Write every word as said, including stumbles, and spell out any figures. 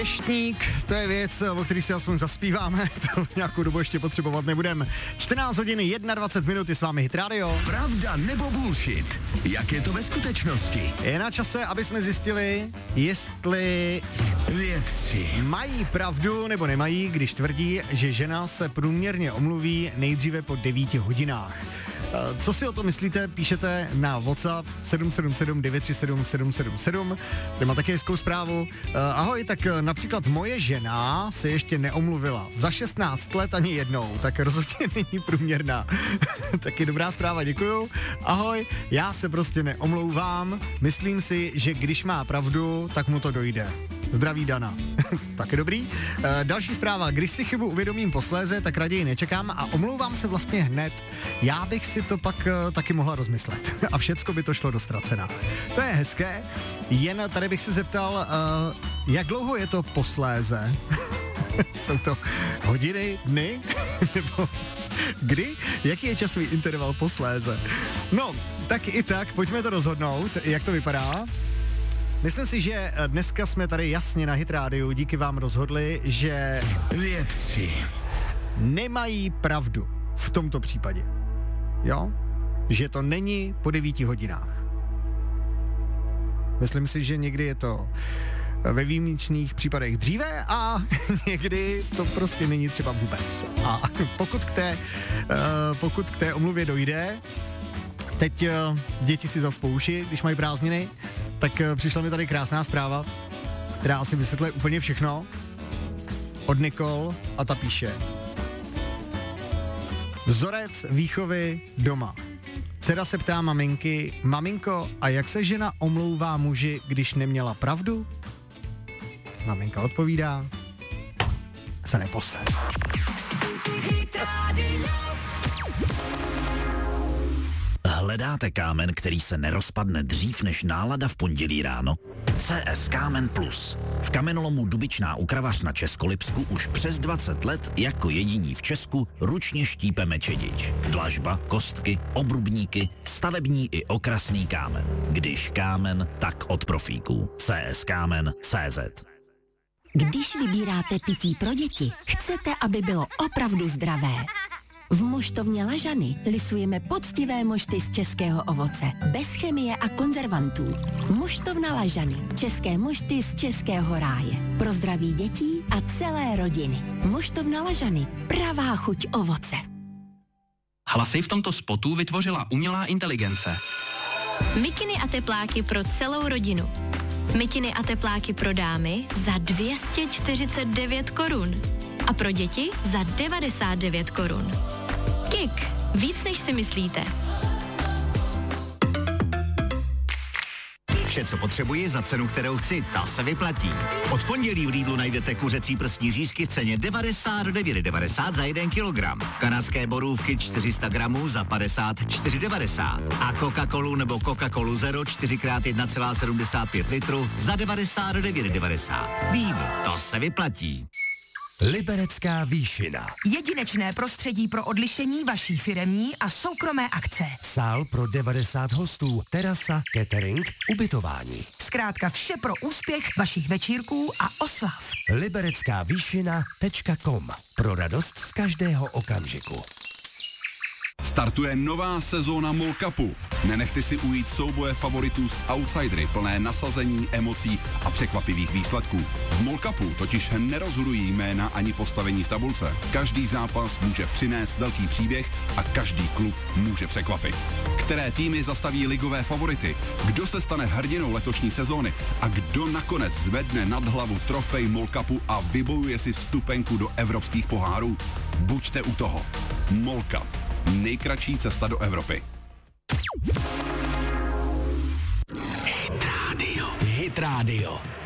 Deštník, to je věc, o který si aspoň zaspíváme, to nějakou dobu ještě potřebovat nebudeme. čtrnáct hodin dvacet jedna minut je s vámi Hit Radio. Pravda nebo bullshit? Jak je to ve skutečnosti? Je na čase, aby jsme zjistili, jestli vědci mají pravdu nebo nemají, když tvrdí, že žena se průměrně omluví nejdříve po devíti hodinách. Co si o to myslíte, píšete na WhatsApp sedm sedm sedm devět tři sedm sedm sedm sedm, kde má také hezkou zprávu. Ahoj, tak například moje žena se ještě neomluvila za šestnáct let ani jednou, tak rozhodně není průměrná. Taky dobrá zpráva, děkuju. Ahoj, já se prostě neomlouvám, myslím si, že když má pravdu, tak mu to dojde. Zdraví Dana. Taky dobrý. E, další zpráva. Když si chybu uvědomím posléze, tak raději nečekám a omlouvám se vlastně hned. Já bych si to pak e, taky mohla rozmyslet. A všecko by to šlo do ztracena. To je hezké. Jen tady bych se zeptal, e, jak dlouho je to posléze? Jsou to hodiny, dny? Nebo kdy? Jaký je časový interval posléze? No, tak i tak, pojďme to rozhodnout, jak to vypadá. Myslím si, že dneska jsme tady jasně na Hit Radio díky vám rozhodli, že vědci nemají pravdu v tomto případě. Jo? Že to není po devíti hodinách. Myslím si, že někdy je to ve výjimečných případech dříve a někdy to prostě není třeba vůbec. A pokud k té, pokud k té omluvě dojde, teď děti si zaspou uši, když mají prázdniny, tak přišla mi tady krásná zpráva, která asi vysvětluje úplně všechno. Od Nikol a ta píše. Vzorec výchovy doma. Dcera se ptá maminky, maminko, a jak se žena omlouvá muži, když neměla pravdu? Maminka odpovídá, se nepose. Hledáte kámen, který se nerozpadne dřív než nálada v pondělí ráno? C S Kámen Plus. V kamenolomu Dubičná u Kravař na Českolipsku už přes dvacet let jako jediní v Česku ručně štípeme čedič. Dlažba, kostky, obrubníky, stavební i okrasný kámen. Když kámen, tak od profíků. C S Kámen tečka cé zet. Když vybíráte pití pro děti, chcete, aby bylo opravdu zdravé. V moštovně Lažany lisujeme poctivé mošty z českého ovoce, bez chemie a konzervantů. Moštovna Lažany, české mošty z českého ráje. Pro zdraví dětí a celé rodiny. Moštovna Lažany, pravá chuť ovoce. Hlasy v tomto spotu vytvořila umělá inteligence. Mikiny a tepláky pro celou rodinu. Mikiny a tepláky pro dámy za dvě stě čtyřicet devět korun. A pro děti za devadesát devět korun. Kik. Víc než si myslíte. Vše, co potřebuji za cenu, kterou chci, ta se vyplatí. Od pondělí v Lidlu najdete kuřecí prsní řízky v ceně devadesát devět devadesát za jeden kilogram. Kanadské borůvky čtyři sta gramů za padesát čtyři devadesát. A Coca-Colu nebo Coca-Colu Zero čtyři krát jedna celá sedmdesát pět litru za devadesát devět devadesát. Lidl, to se vyplatí. Liberecká výšina. Jedinečné prostředí pro odlišení vaší firemní a soukromé akce. Sál pro devadesát hostů, terasa, catering, ubytování. Zkrátka vše pro úspěch vašich večírků a oslav. liberecká výšina tečka com. Pro radost z každého okamžiku. Startuje nová sezóna MOL Cupu. Nenechte si ujít souboje favoritů s outsidery plné nasazení, emocí a překvapivých výsledků. V MOL Cupu totiž nerozhodují jména ani postavení v tabulce. Každý zápas může přinést velký příběh a každý klub může překvapit. Které týmy zastaví ligové favority? Kdo se stane hrdinou letošní sezóny? A kdo nakonec zvedne nad hlavu trofej MOL Cupu a vybojuje si vstupenku do evropských pohárů? Buďte u toho. MOL Cup. Nejkratší cesta do Evropy. Hit Radio. Hit Radio.